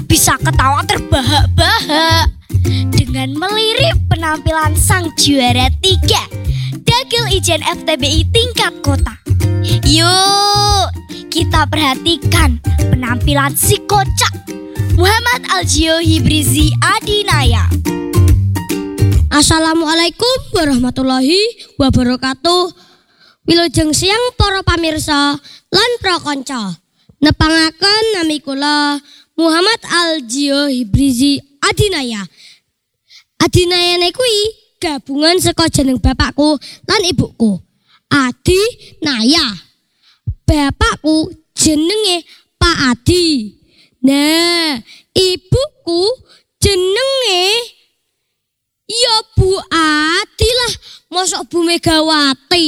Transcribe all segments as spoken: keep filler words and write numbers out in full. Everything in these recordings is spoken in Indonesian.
bisa ketawa terbahak-bahak dengan melirik penampilan sang juara tiga Dagil Ijen F T B I tingkat kota. Yuk, kita perhatikan penampilan si kocak Muhammad Aljio Hibrizi Adinaya. Assalamualaikum warahmatullahi wabarakatuh. Wilujeng siang para pamirsa lan prakanca. Nepangaken nami kula Muhammad Aljio Hibrizi Adinaya. Adinaya kuwi gabungan saka jeneng bapakku lan ibuku. Adi Naya. Bapakku jenenge Pak Adi. Nah, ibuku jenenge ya Bu Adi lah, mosok Bu Megawati.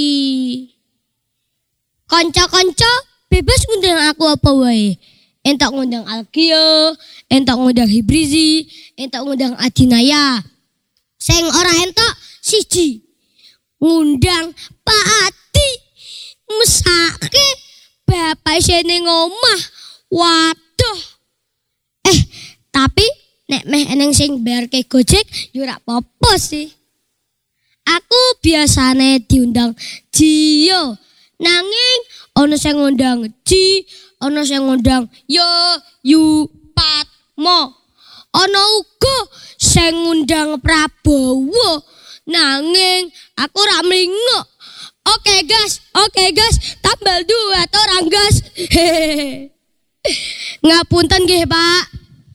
Kanca-kanca bebas ngundang aku apa wae. Entak ngundang Algio, entak ngundang Hibrizi, entak ngundang Adinaya. Sing ora entak siji ngundang Pak Adi. Mesake bapak isine ngomah. Waduh. Eh, tapi nek meh eneng sing bayarke Gojek yo ora apa-apa sih. Aku biasane diundang Jio. Nanging ana sing ngundang Ji, ana sing ngundang Yo Yu Patmo. Ana uga sing ngundang Prabowo. Nanging aku ora mlingok. Oke gas, oke gas, tambal dua orang gas. Hehehe. Ngapunten nggih, Pak.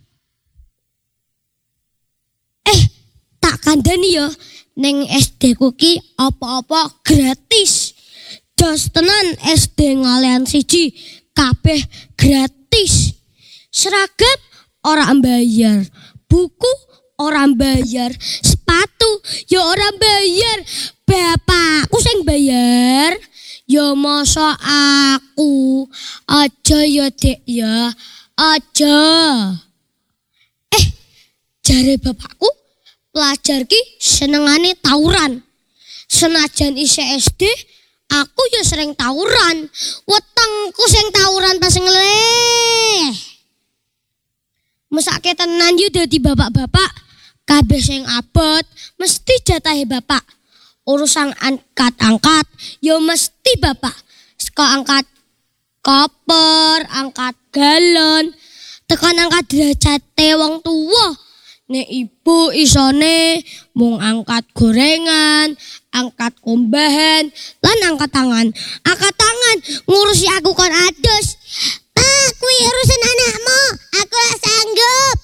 Eh, tak kandhani ya, ning S D ku ki apa-apa gratis. Jos tenan S D ngalian siji, kabeh gratis. Seragam ora bayar, buku ora bayar, sepatu ya ora bayar. Bapakku sing bayar. Ya masa aku. Aja ya, Dek ya. Aja. Eh, jare bapakku pelajar ki senengane tawuran. Senajan isih S D, aku ya sering tawuran. Wetengku sing tawuran pas ngeleh. Mesake tenan yo dadi bapak-bapak, kabeh sing abot mesti jatahe bapak. Urusan angkat-angkat yo mesti bapak. Saka angkat koper, angkat galon, tekan angkat derajate wong tuwa. Nek ibu isone mung angkat gorengan, angkat kombahan, lan angkat tangan. Angkat tangan ngurusi aku kon adus. Ah, kuwi urusan anakmu, aku ora sanggup.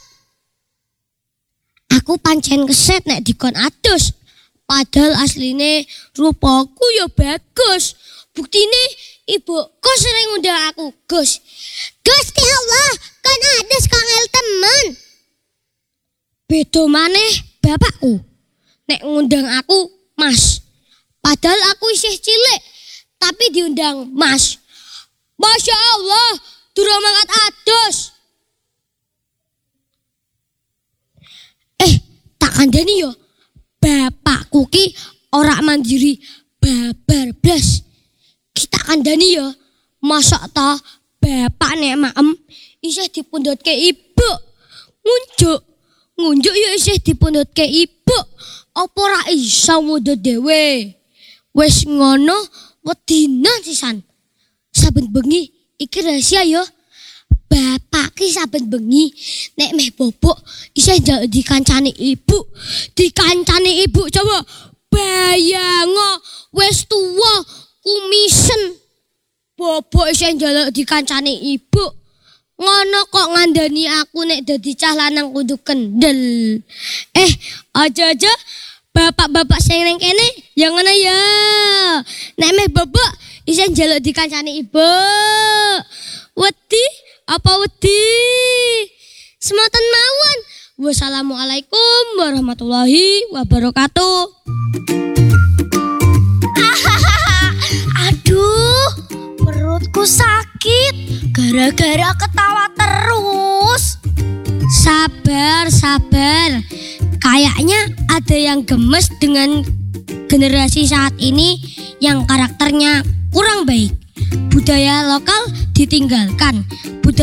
Aku pancen keset nek dikon adus. Padahal asline rupaku ya bagus. Buktine ibuku sering ngundang aku, Gus. Gusti Allah, kan adus kangel temen. Beda maneh bapakku. Nek ngundang aku, Mas. Padahal aku isih cilik, tapi diundang Mas. Masya Allah, durung mangkat adus. Eh, tak kandhani yo. Bapakku ki ora mandiri babar blas. Kita kandhani ya, masa ta bapak nek maem isih dipundhutke ibu. Ngunjuk, ngunjuk ya isih dipundhutke ibu. Apa ora iso mundhut dhewe? Wis ngono wedinan sisan. Saben bengi iki rahasia ya. Bapak ki saben bengi nek meh bobok isih njaluk dikancani ibu. Dikancani ibu coba bayango wis tuwa kumisen. Bobok isih njaluk dikancani ibu. Ngono kok ngandani aku nek dadi cah lanang kudu kendel. Eh, aja-aja bapak-bapak sing nang kene ya ngono ya. Nek meh bobok isih njaluk dikancani ibu. Wedi apa wedi? Semoten mawon. Wassalamualaikum warahmatullahi wabarakatuh. Aduh, perutku sakit gara-gara ketawa terus. Sabar, sabar. Kayaknya ada yang gemes dengan generasi saat ini yang karakternya kurang baik. Budaya lokal ditinggalkan.